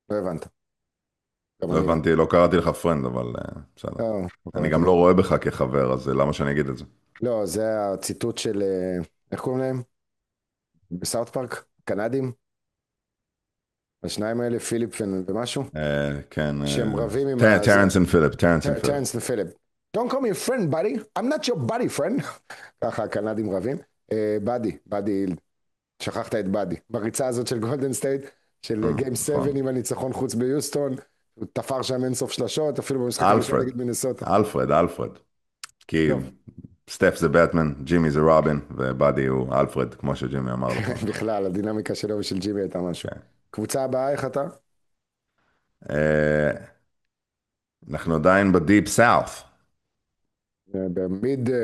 לא הבנת. גם לא אני לא. הבנתי, לא קראתי לך פרנד, אבל בסדר. לא אני קראתי גם לך. לא רואה בך כחבר, אז למה שאני אגיד את זה? לא, זה הציטוט של, איך קוראים להם? בסאוט פארק? קנדים? השניים האלה, פיליפ ומשהו? כן, שהם רבים עם הזה. טרנס אנד פיליפ, טרנס אנד פיליפ. טרנס ופיליפ. Don't call me a friend, buddy. I'm not your buddy, friend. ככה הקנדים רבים. באדי, שכחת את באדי. בריצה הזאת של גולדן סטייט, של גיים 7 נכון. עם הניצחון חוץ ביוסטון, הוא תפר שם אינסוף שלשות, אפילו במשחק הראשון אלפרד, נגד מינסוטה. אלפרד. כי טוב, סטף זה בטמן, ג'ימי זה רובין, ובאדי הוא אלפרד, כמו שג'ימי אמר לך. בכלל, הדינמיקה שלו ושל ג'ימי הייתה משהו. כן. קבוצה הבאה, איך אתה? אה, אנחנו עדיין בדיפ סאוף. במיד,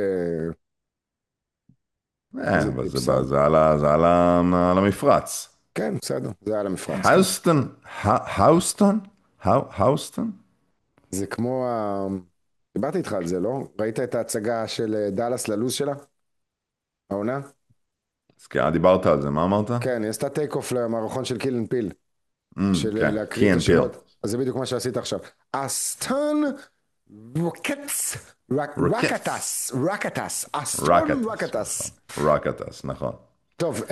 מה זה אבל דיפ סאוט? על המפרץ. כן, בסדר, זה על המפרץ, כן. האוסטון, האוסטון? האוסטון? זה כמו דיברתי איתך על זה, לא? ראית את ההצגה של דאלאס ללוז שלה? העונה? אז כן, דיברת על זה, מה אמרת? כן, היא עשתה טייק אוף למערכון של קילן פיל, של כן, להקריא את קי אנד פיל. השמות. אז זה בדיוק מה שעשית עכשיו. אסטון רוקטס, רוקטס. רקטס, אסטון רקטס, נכון. רקטס. רקטס, נכון. טוב,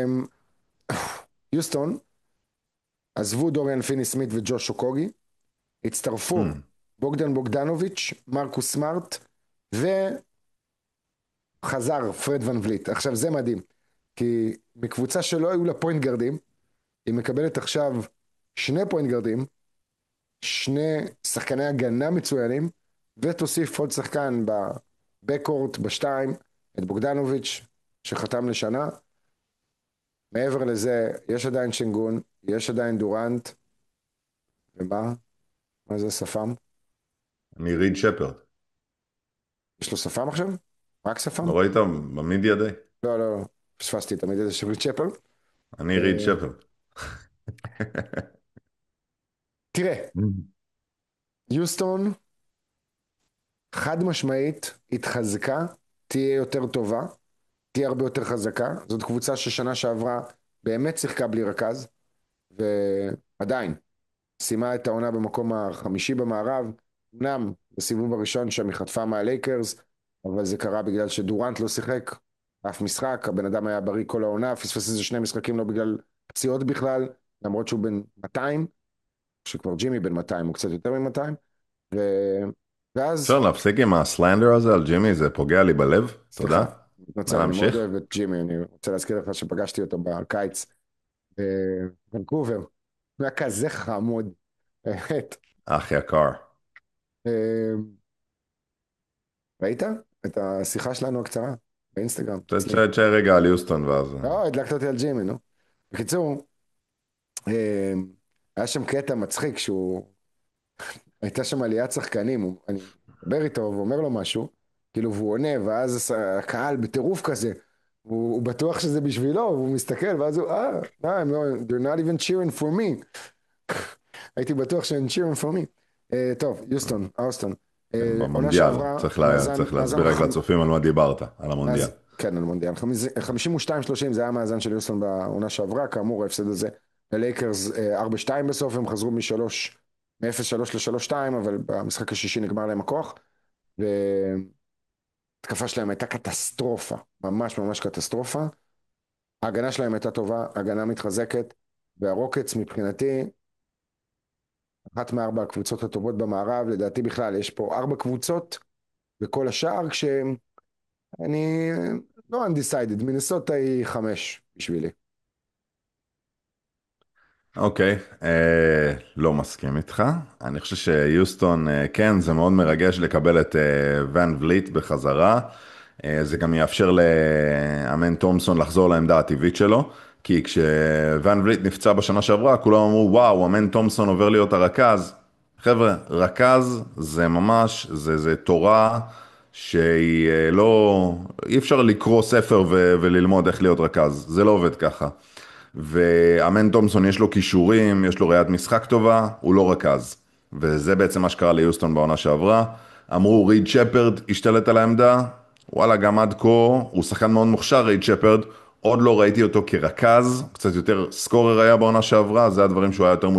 יוסטון, עזבו דוריאן פיני סמית וג'וש אוקוגי, הצטרפו בוגדן בוגדנוביץ', מרקוס סמארט, וחזר פרד ון וליט. עכשיו זה מדהים, כי מקבוצה שלא היו לה פוינט גרדים, היא מקבלת עכשיו שני פוינט גרדים, שני שחקני הגנה מצוינים, ותוסיף עוד שחקן בבקורט, בשתיים, את בוגדנוביץ', שחתם לשנה. מעבר לזה, יש עדיין שינגון, יש עדיין דורנט, ומה? מה זה שפם? אני ריד שפרד. יש לו שפם עכשיו? רק שפם? לא ראית במידיה די? לא, לא, לא. פספסתי תמיד איזה של צ'פל. אני ריד אה, שפרד. תראה, יוסטון חד משמעית התחזקה, תהיה יותר טובה, תהיה הרבה יותר חזקה. זאת קבוצה ששנה שעברה באמת שיחקה בלי רכז, ועדיין סיימה את העונה במקום החמישי במערב. אמנם בסיבוב הראשון שם היא חטפה מהלייקרס, אבל זה קרה בגלל שדורנט לא שיחק אף משחק, הבן אדם היה בריא כל העונה, פספס איזה שני משחקים לא בגלל פציעות בכלל, למרות שהוא בן 200, שכבר ג'ימי בן 200, הוא קצת יותר מ-200, ו... אפשר ואז, להפסיק עם הסלנדר הזה על ג'ימי, זה פוגע לי בלב, סליחה, תודה. מה מתנצל, אני מאוד להמשיך? אוהב את ג'ימי, אני רוצה להזכיר לך שפגשתי אותו בקיץ בוונקובר, הוא היה כזה חמוד, באמת. אח יקר. אה, ראית את השיחה שלנו הקצרה באינסטגרם אצלי? תשאר רגע על יוסטון ואז... לא, הדלקת אותי על ג'ימי, נו. בקיצור, אה, היה שם קטע מצחיק שהוא, הייתה שם עליית שחקנים, אני מדבר איתו ואומר לו משהו, כאילו, והוא עונה, ואז הקהל בטירוף כזה, הוא בטוח שזה בשבילו, והוא מסתכל, ואז הוא, no, they're not even cheering for me. הייתי בטוח שהם cheering for me. טוב, יוסטון, אוסטון. כן, עונה במונדיאל. שעברה, צריך מאזן להסביר רק לצופים על מה דיברת, על המונדיאל. כן, על מונדיאל. 52-30 זה היה המאזן של יוסטון בעונה שעברה, כאמור ההפסד הזה ללייקרס 4-2 בסוף, הם חזרו מ-0-3 ל-3-2, אבל במשחק השישי נגמר להם הכוח, והתקפה שלהם הייתה קטסטרופה, ממש ממש קטסטרופה. ההגנה שלהם הייתה טובה, הגנה מתחזקת, והרוקטס מבחינתי, אחת מארבע הקבוצות הטובות במערב, לדעתי בכלל, יש פה ארבע קבוצות בכל השאר, אני לא undecided, מינסוטה היא 5 בשבילי. אוקיי, לא מסכים איתך. אני חושב שיוסטון, כן, זה מאוד מרגש לקבל את ון וליט בחזרה. זה גם יאפשר לאמן תומסון לחזור לעמדה הטבעית שלו, כי כשוון וליט נפצע בשנה שעברה, כולם אמרו, וואו, אמן תומסון עובר להיות הרכז. חבר'ה, רכז זה ממש, זה תורה שהיא לא, אי אפשר לקרוא ספר וללמוד איך להיות רכז, זה לא עובד ככה. ואמן תומסון יש לו כישורים, יש לו ראיית משחק טובה, הוא לא רכז. וזה בעצם מה שקרה ליוסטון בעונה שעברה. אמרו ריד שפרד השתלט על העמדה, וואלה גם עד כה, הוא שחקן מאוד מוכשר ריד שפרד, עוד לא ראיתי אותו כרכז, קצת יותר סקורר היה בעונה שעברה, זה הדברים שהוא היה יותר